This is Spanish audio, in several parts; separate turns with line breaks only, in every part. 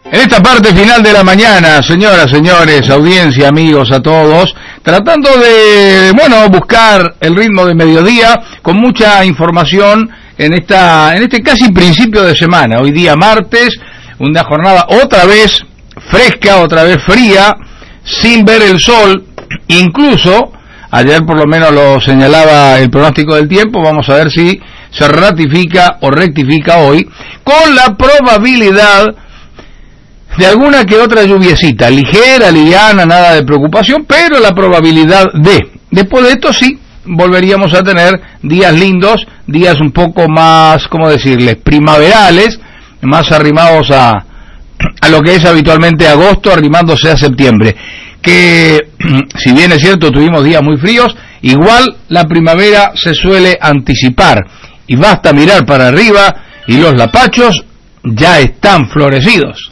En esta parte final de la mañana, señoras, señores, audiencia, amigos, a todos, tratando de, buscar el ritmo de mediodía con mucha información en este casi principio de semana. Hoy día martes, una jornada otra vez fresca, otra vez fría, sin ver el sol. Incluso, ayer por lo menos lo señalaba el pronóstico del tiempo, vamos a ver si se ratifica o rectifica hoy, con la probabilidad de alguna que otra lluviecita, ligera, liviana, nada de preocupación, pero la probabilidad después de esto sí, volveríamos a tener días lindos, días un poco más, ¿cómo decirles?, primaverales, más arrimados a lo que es habitualmente agosto, arrimándose a septiembre, que si bien es cierto tuvimos días muy fríos, igual la primavera se suele anticipar, y basta mirar para arriba y los lapachos ya están florecidos.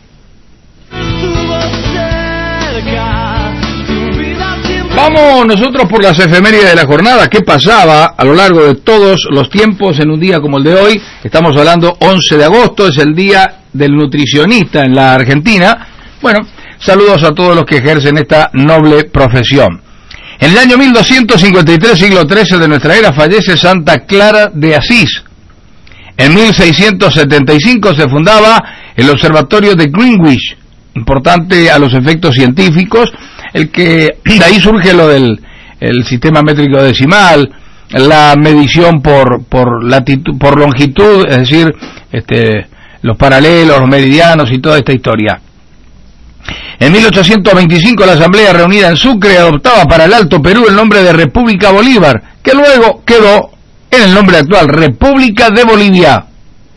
Vamos nosotros por las efemérides de la jornada. ¿Qué pasaba a lo largo de todos los tiempos en un día como el de hoy? Estamos hablando 11 de agosto, es el día del nutricionista en la Argentina. Bueno, saludos a todos los que ejercen esta noble profesión. En el año 1253, siglo XIII de nuestra era, fallece Santa Clara de Asís. En 1675 se fundaba el Observatorio de Greenwich, importante a los efectos científicos, el que de ahí surge lo del el sistema métrico decimal, la medición por latitud, por longitud, es decir, los paralelos, los meridianos y toda esta historia. En 1825 la Asamblea reunida en Sucre adoptaba para el Alto Perú el nombre de República Bolívar, que luego quedó en el nombre actual, República de Bolivia.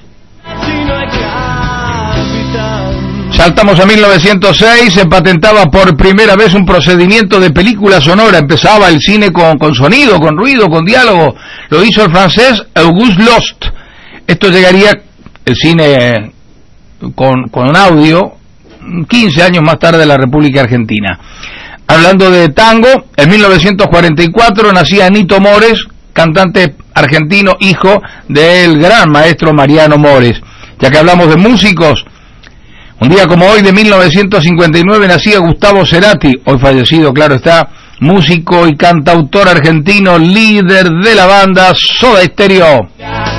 Saltamos a 1906, se patentaba por primera vez un procedimiento de película sonora, empezaba el cine con sonido, con ruido, con diálogo, lo hizo el francés Auguste Lost. Esto llegaría, el cine con audio, 15 años más tarde en la República Argentina. Hablando de tango, en 1944 nacía Nito Mores, cantante argentino, hijo del gran maestro Mariano Mores. Ya que hablamos de músicos, un día como hoy de 1959 nacía Gustavo Cerati, hoy fallecido, claro está, músico y cantautor argentino, líder de la banda Soda Stereo.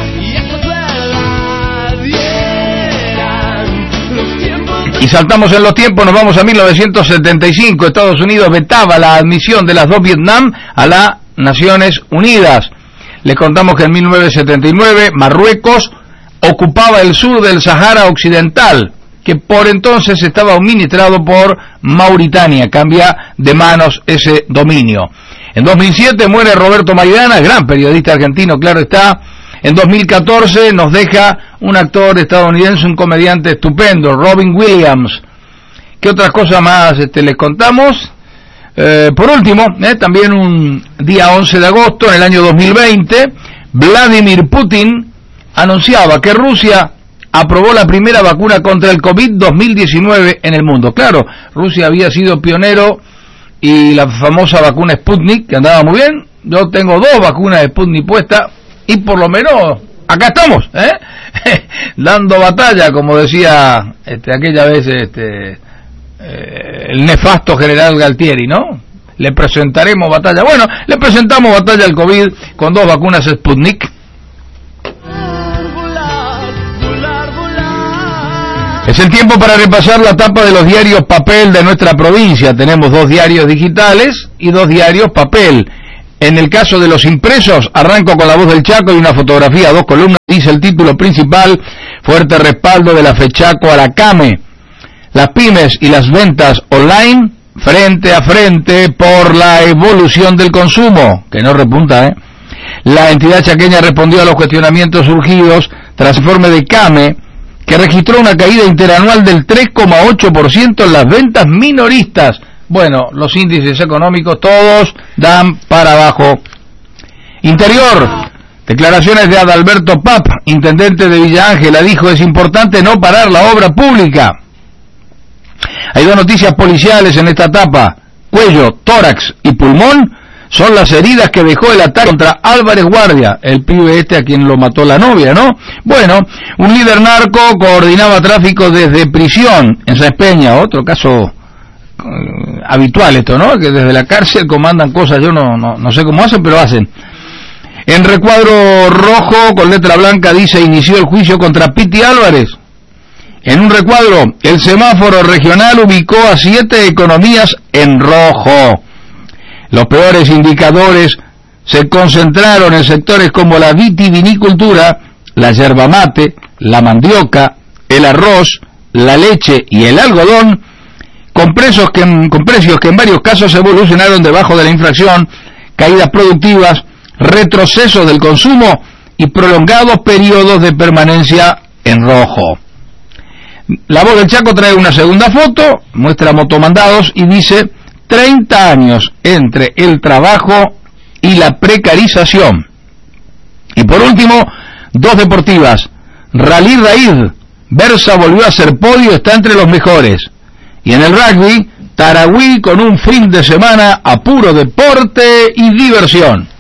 Y saltamos en los tiempos, nos vamos a 1975, Estados Unidos vetaba la admisión de las dos Vietnam a las Naciones Unidas. Les contamos que en 1979 Marruecos ocupaba el sur del Sahara Occidental, que por entonces estaba administrado por Mauritania, cambia de manos ese dominio. En 2007 muere Roberto Maidana, gran periodista argentino, claro está. En 2014 nos deja un actor estadounidense, un comediante estupendo, Robin Williams. ¿Qué otras cosas más les contamos? Por último, también un día 11 de agosto, en el año 2020, Vladimir Putin anunciaba que Rusia aprobó la primera vacuna contra el COVID-19 en el mundo. Claro, Rusia había sido pionero y la famosa vacuna Sputnik, que andaba muy bien. Yo tengo 2 vacunas de Sputnik puestas y por lo menos acá estamos, dando batalla, como decía aquella vez el nefasto general Galtieri, ¿no? Le presentaremos batalla. Bueno, le presentamos batalla al COVID con 2 vacunas Sputnik. Es el tiempo para repasar la tapa de los diarios papel de nuestra provincia. Tenemos 2 diarios digitales y 2 diarios papel. En el caso de los impresos, arranco con La Voz del Chaco y una fotografía, 2 columnas, dice el título principal, fuerte respaldo de la FECHACO a la CAME. Las pymes y las ventas online, frente a frente por la evolución del consumo, que no repunta, La entidad chaqueña respondió a los cuestionamientos surgidos tras el informe de CAME, que registró una caída interanual del 3,8% en las ventas minoristas. Bueno, los índices económicos todos dan para abajo. Interior, declaraciones de Adalberto Pap, intendente de Villa Ángela, dijo: es importante no parar la obra pública. Hay 2 noticias policiales en esta etapa: cuello, tórax y pulmón son las heridas que dejó el ataque contra Álvarez Guardia, el pibe a quien lo mató la novia, ¿no? Bueno, un líder narco coordinaba tráfico desde prisión en Sáenz Peña, otro caso habitual esto, ¿no? Que desde la cárcel comandan cosas, yo no sé cómo hacen, pero hacen. En recuadro rojo, con letra blanca, dice: inició el juicio contra Piti Álvarez. En un recuadro, el semáforo regional ubicó a 7 economías en rojo. Los peores indicadores se concentraron en sectores como la vitivinicultura, la yerba mate, la mandioca, el arroz, la leche y el algodón, con precios que en varios casos evolucionaron debajo de la inflación, caídas productivas, retroceso del consumo y prolongados periodos de permanencia en rojo. La Voz del Chaco trae una segunda foto, muestra motomandados y dice: 30 años entre el trabajo y la precarización. Y por último, dos deportivas. Rally Raid, Versa volvió a ser podio, está entre los mejores. Y en el rugby, Tarahui con un fin de semana a puro deporte y diversión.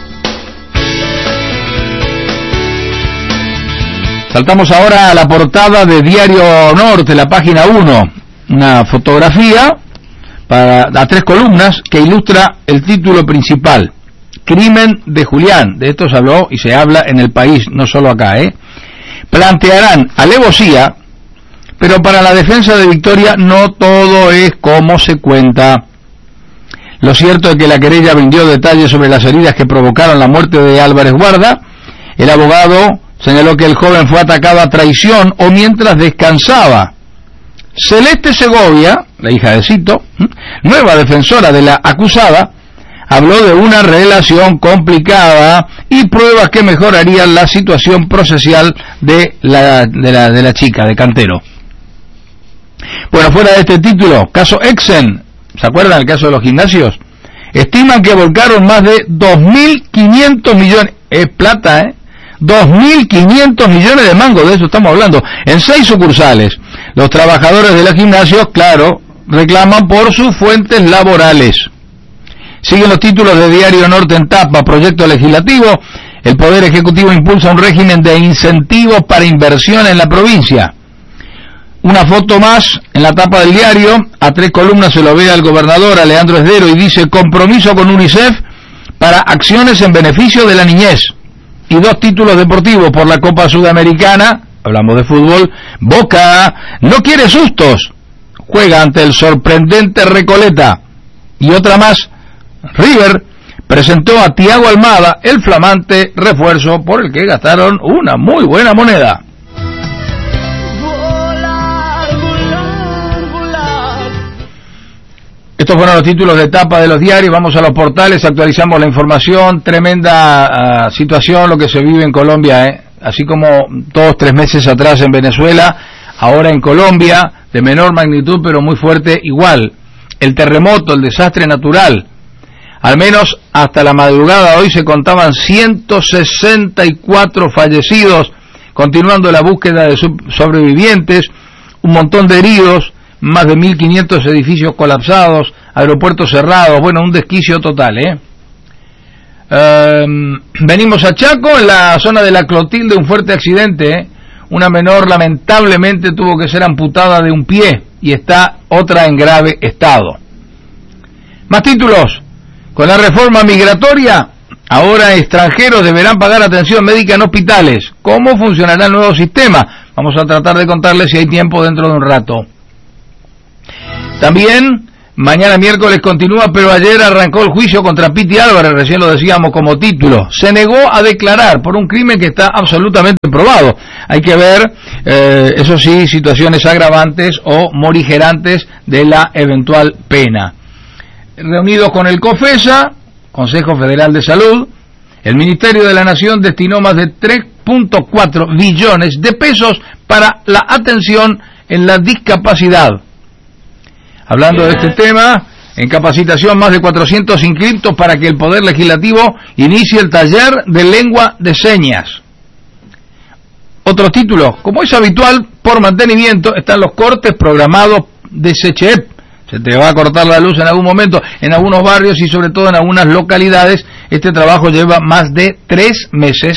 Saltamos ahora a la portada de Diario Norte, la página 1. Una fotografía a 3 columnas que ilustra el título principal: Crimen de Julián. De esto se habló y se habla en el país, no solo acá, Plantearán alevosía, pero para la defensa de Victoria no todo es como se cuenta. Lo cierto es que la querella brindó detalles sobre las heridas que provocaron la muerte de Álvarez Guarda. El abogado señaló que el joven fue atacado a traición o mientras descansaba. Celeste Segovia, la hija de Cito, nueva defensora de la acusada, habló de una relación complicada y pruebas que mejorarían la situación procesal de la chica, de Cantero. Bueno, fuera de este título, caso Exen, ¿se acuerdan el caso de los gimnasios? Estiman que volcaron más de 2.500 millones, es plata, 2.500 millones de mangos, de eso estamos hablando, en 6 sucursales. Los trabajadores de los gimnasios, claro, reclaman por sus fuentes laborales. Siguen los títulos de Diario Norte en tapa: proyecto legislativo, el Poder Ejecutivo impulsa un régimen de incentivos para inversión en la provincia. Una foto más en la tapa del diario, a 3 columnas se lo ve al gobernador, a Leandro Esdero, y dice: compromiso con UNICEF para acciones en beneficio de la niñez. Y 2 títulos deportivos por la Copa Sudamericana, hablamos de fútbol. Boca no quiere sustos, juega ante el sorprendente Recoleta. Y otra más, River presentó a Thiago Almada, el flamante refuerzo por el que gastaron una muy buena moneda. Estos fueron los títulos de etapa de los diarios. Vamos a los portales, actualizamos la información. Tremenda situación lo que se vive en Colombia, así como 2-3 meses atrás en Venezuela, ahora en Colombia, de menor magnitud pero muy fuerte igual. El terremoto, el desastre natural. Al menos hasta la madrugada hoy se contaban 164 fallecidos, continuando la búsqueda de sobrevivientes, un montón de heridos, más de 1.500 edificios colapsados, aeropuertos cerrados, bueno, un desquicio total, Venimos a Chaco, en la zona de la Clotilde, un fuerte accidente, Una menor lamentablemente tuvo que ser amputada de un pie y está otra en grave estado. Más títulos. Con la reforma migratoria, ahora extranjeros deberán pagar atención médica en hospitales. ¿Cómo funcionará el nuevo sistema? Vamos a tratar de contarles si hay tiempo dentro de un rato. También, mañana miércoles continúa, pero ayer arrancó el juicio contra Piti Álvarez, recién lo decíamos como título. Se negó a declarar por un crimen que está absolutamente probado. Hay que ver, eso sí, situaciones agravantes o morigerantes de la eventual pena. Reunidos con el COFESA, Consejo Federal de Salud, el Ministerio de la Nación destinó más de 3.4 billones de pesos para la atención en la discapacidad. Hablando de este tema, en capacitación más de 400 inscriptos para que el Poder Legislativo inicie el taller de lengua de señas. Otros títulos, como es habitual, por mantenimiento están los cortes programados de SECHEP, Se te va a cortar la luz en algún momento, en algunos barrios y sobre todo en algunas localidades. Este trabajo lleva más de 3 meses.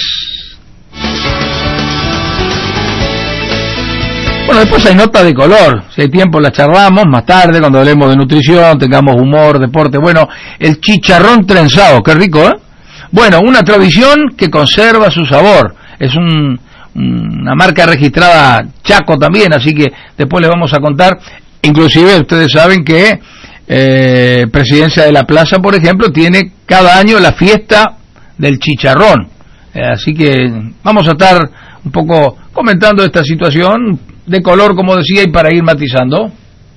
Bueno, después hay nota de color. Si hay tiempo la charlamos más tarde, cuando hablemos de nutrición, tengamos humor, deporte. Bueno, el chicharrón trenzado, qué rico, ¿eh? Bueno, una tradición que conserva su sabor. Es una marca registrada Chaco también, así que después les vamos a contar. Inclusive ustedes saben que Presidencia de la Plaza, por ejemplo, tiene cada año la fiesta del chicharrón. Así que vamos a estar un poco comentando esta situación de color, como decía, y para ir matizando.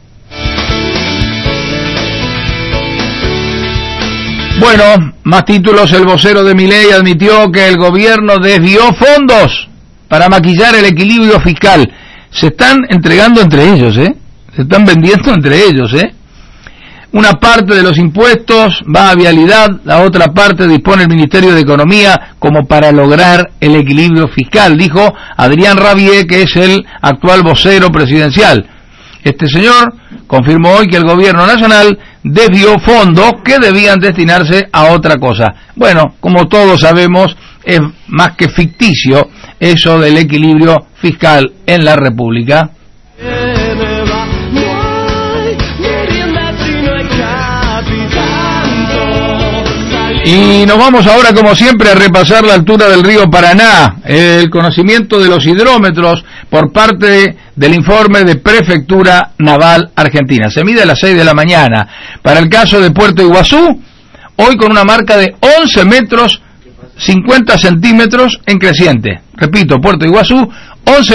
Bueno, más títulos. El vocero de Milei admitió que el gobierno desvió fondos para maquillar el equilibrio fiscal. Se están entregando entre ellos, se están vendiendo entre ellos, Una parte de los impuestos va a vialidad, la otra parte dispone el Ministerio de Economía como para lograr el equilibrio fiscal, dijo Adrián Rabier, que es el actual vocero presidencial. Este señor confirmó hoy que el gobierno nacional desvió fondos que debían destinarse a otra cosa. Bueno, como todos sabemos, es más que ficticio eso del equilibrio fiscal en la República. Y nos vamos ahora, como siempre, a repasar la altura del río Paraná, el conocimiento de los hidrómetros por parte del informe de Prefectura Naval Argentina. Se mide a las 6 de la mañana. Para el caso de Puerto Iguazú, hoy con una marca de 11 metros 50 centímetros en creciente. Repito, Puerto Iguazú, 11